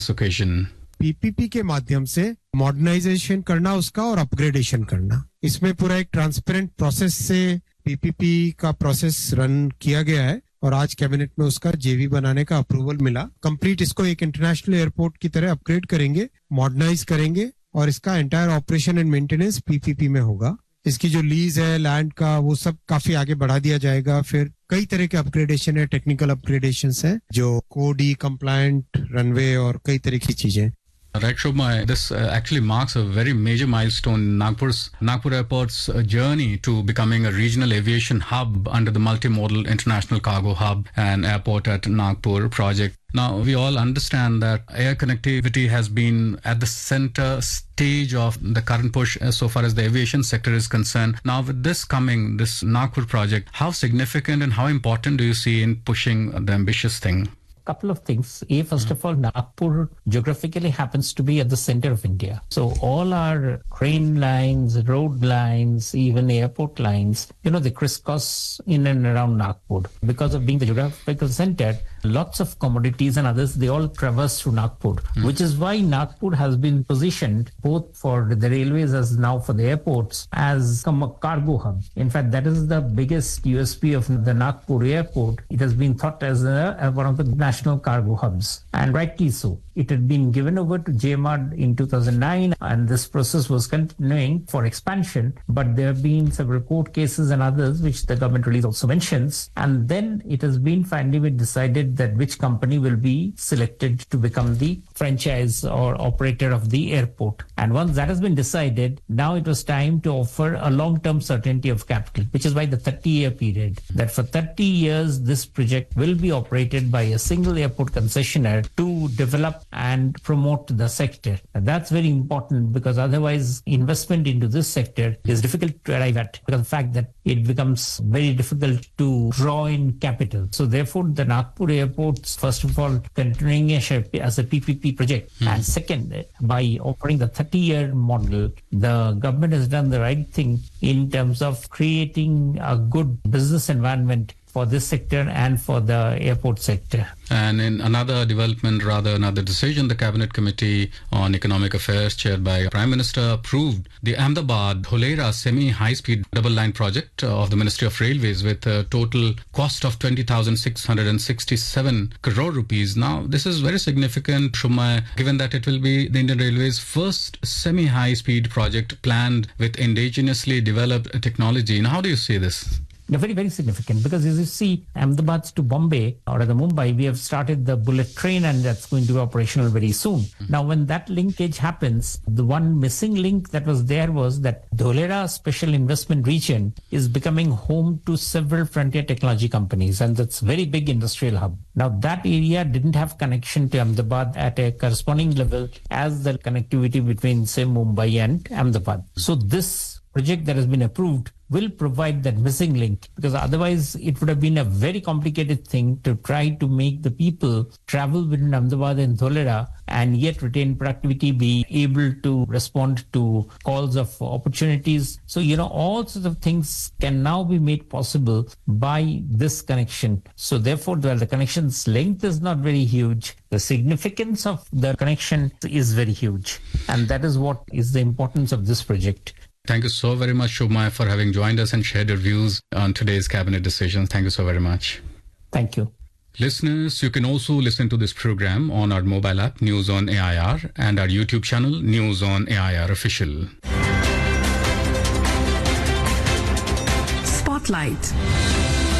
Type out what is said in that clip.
occasion? PPP के माध्यम से मॉडर्नाइजेशन करना उसका और अपग्रेडेशन करना. इसमें पूरा एक ट्रांसपेरेंट प्रोसेस से पीपीपी का प्रोसेस रन किया गया है और आज कैबिनेट में उसका जेवी बनाने का अप्रूवल मिला. कंप्लीट इसको एक इंटरनेशनल एयरपोर्ट की तरह अपग्रेड करेंगे, मॉडर्नाइज करेंगे और इसका entire operation and maintenance PPP में होगा. इसकी जो लीज है लैंड का वो सब काफी आगे बढ़ा दिया जाएगा. फिर कई तरह के अपग्रेडेशन है, टेक्निकल अपग्रेडेशन है जो कोडी कंप्लायंट रनवे और कई तरह की चीजें. Right, Shobhma, this actually marks a very major milestone in Nagpur Airport's journey to becoming a regional aviation hub under the multimodal international cargo hub and airport at Nagpur project. Now, we all understand that air connectivity has been at the center stage of the current push so far as the aviation sector is concerned. Now, with this Nagpur project, how significant and how important do you see in pushing the ambitious thing? Couple of things. First of all, Nagpur geographically happens to be at the center of India. So all our train lines, road lines, even airport lines, they crisscross in and around Nagpur. Because of being the geographical center, lots of commodities and others, they all traverse through Nagpur, which is why Nagpur has been positioned both for the railways as now for the airports as a cargo hub. In fact, that is the biggest USP of the Nagpur airport. It has been thought as one of the national cargo hubs, and rightly so. It had been given over to JMAD in 2009, and this process was continuing for expansion, but there have been several court cases and others, which the government release also mentions, and then it has been finally decided that which company will be selected to become the franchise or operator of the airport. And once that has been decided, now it was time to offer a long-term certainty of capital, which is why the 30-year period, that for 30 years, this project will be operated by a single airport concessionaire to develop and promote the sector. And that's very important because otherwise investment into this sector is difficult to arrive at because of the fact that it becomes very difficult to draw in capital. So therefore, the Nagpur airports, first of all, continuing as a PPP project. And second, by offering the 30-year model, the government has done the right thing in terms of creating a good business environment for this sector and for the airport sector. And in another decision, the Cabinet Committee on Economic Affairs chaired by Prime Minister approved the Ahmedabad-Dholera semi-high-speed double-line project of the Ministry of Railways with a total cost of 20,667 crore rupees. Now, this is very significant, Shobhma, given that it will be the Indian Railways' first semi-high-speed project planned with indigenously developed technology. Now, how do you see this? Very, very significant because as you see, Ahmedabad to Bombay or the Mumbai, we have started the bullet train and that's going to be operational very soon. Now, when that linkage happens, the one missing link that was there was that Dholera Special Investment Region is becoming home to several frontier technology companies and that's very big industrial hub. Now, that area didn't have connection to Ahmedabad at a corresponding level as the connectivity between, say, Mumbai and Ahmedabad. So this project that has been approved will provide that missing link because otherwise it would have been a very complicated thing to try to make the people travel between Ahmedabad and Dholera and yet retain productivity, be able to respond to calls of opportunities. So, all sorts of things can now be made possible by this connection. So therefore, while the connection's length is not very huge, the significance of the connection is very huge. And that is what is the importance of this project. Thank you so very much, Shobhma, for having joined us and shared your views on today's cabinet decisions. Thank you so very much. Thank you. Listeners, you can also listen to this program on our mobile app, News on AIR, and our YouTube channel, News on AIR Official. Spotlight.